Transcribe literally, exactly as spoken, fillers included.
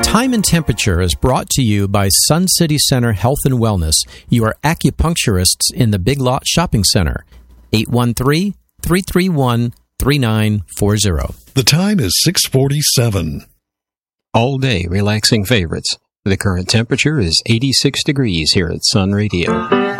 Time and Temperature is brought to you by Sun City Center Health and Wellness, your acupuncturists in the Big Lot Shopping Center. eight one three, three three one, three nine four zero. The time is six forty-seven. All day relaxing favorites. The current temperature is eighty-six degrees here at Sun Radio.